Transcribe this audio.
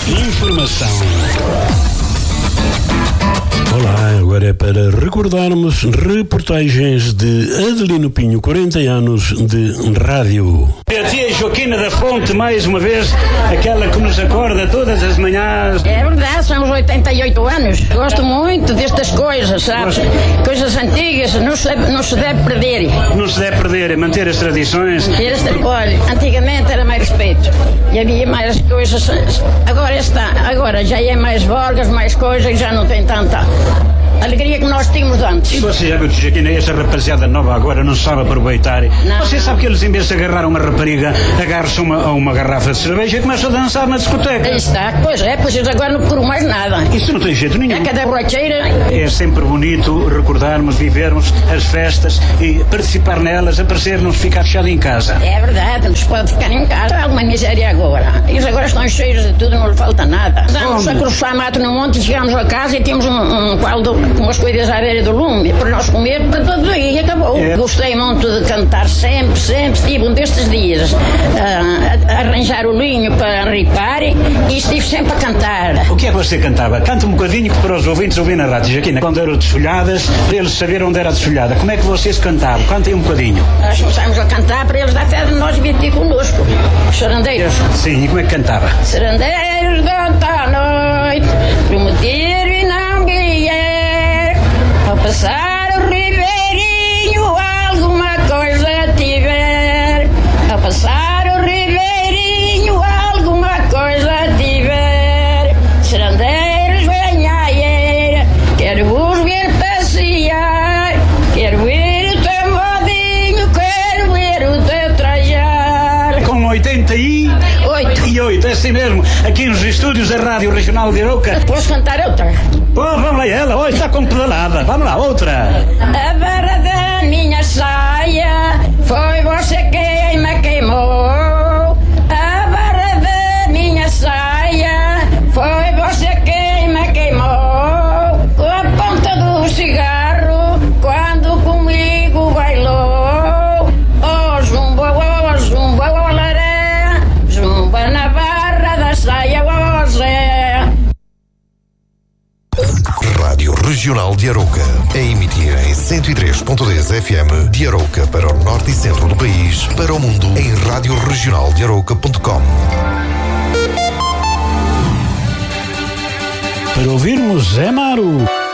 Informação. Olá, agora é para recordarmos reportagens de Adelino Pinho, 40 anos de rádio. A tia Joaquina da Fonte, mais uma vez, aquela que nos acorda todas as manhãs. É verdade, são os 88 anos. Gosto muito destas coisas, sabes? Coisas antigas, não se deve perder. Não se deve perder, é manter as tradições. Olha, antigamente era mais respeito e havia mais coisas. Agora já é mais vorgas, mais coisas e já não tem tanta alegria que nós tínhamos antes. E você já viu, tia Joaquina, essa rapaziada nova agora não sabe aproveitar. Você sabe que eles, em vez de agarrar uma rapariga, agarram-se a uma garrafa de cerveja e começam a dançar na discoteca. Aí está, pois eles agora não procuram mais nada. Isso não tem jeito nenhum. É cada borracheira. É sempre bonito recordarmos, vivermos as festas e participar nelas, aparecer, não ficar fechado em casa. É verdade, não se pode ficar em casa. Há alguma miséria agora. Eles agora estão cheios de tudo, não lhe falta nada. Andamos a cruzar mato no monte, chegamos a casa e temos um caldo com as coisas à beira do lume, para nós comer, para todo dia, e acabou. Gostei muito de cantar sempre, estive um destes dias a arranjar o linho para ripar e estive sempre a cantar. O que é que você cantava? Canta um bocadinho para os ouvintes ouvir na rádio, Joaquina. Quando eram desfolhadas, para eles saberem onde era a desfolhada. Como é que vocês cantavam? Cantem um bocadinho. Nós começámos a cantar para eles dar fé de nós vir ter connosco. Os serandeiros. Sim, e como é que cantava? Serandeiros de ontem à noite, prometer e não vier, ao passar o ribeirinho alguma coisa tiver, ao passar o ribeirinho alguma coisa tiver, serandeiros venha a eira, quero vos ver passear, quero ver o teu modinho, quero ver o teu trajar. Com 88, é assim mesmo, aqui nos estúdios da Rádio Regional de Arouca. Posso cantar outra? Pô, vamos lá, ela hoje está com pedalada. Vamos lá, outra. A barra da minha saia foi você quem me queimou. A barra da minha saia foi você quem me queimou. Com a ponta do cigarro quando comigo bailou. Oh zumba, oh laré, zumba na barra da saia, oh Zé. Rádio Regional de Arouca, a emitir em 103.10 FM de Arouca para o norte e centro do país, para o mundo em radioregionaldearouca.com. Para ouvirmos Zé Maro.